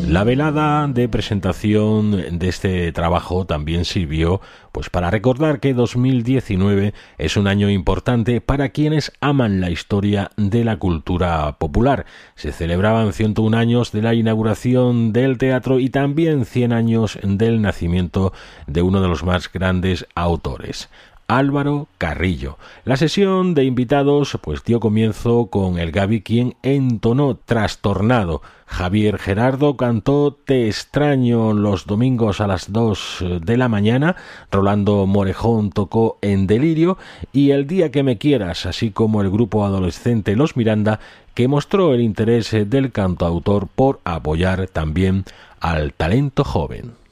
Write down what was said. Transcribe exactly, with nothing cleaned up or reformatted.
La velada de presentación de este trabajo también sirvió pues para recordar que dos mil diecinueve es un año importante para quienes aman la historia de la cultura popular. Se celebraban ciento uno años de la inauguración del teatro y también cien años del nacimiento de uno de los más grandes autores, Álvaro Carrillo. La sesión de invitados pues dio comienzo con el Gaby, quien entonó Trastornado. Javier Gerardo cantó Te extraño los domingos a las dos de la mañana. Rolando Morejón tocó En Delirio y El día que me quieras, así como el grupo adolescente Los Miranda, que mostró el interés del cantautor por apoyar también al talento joven.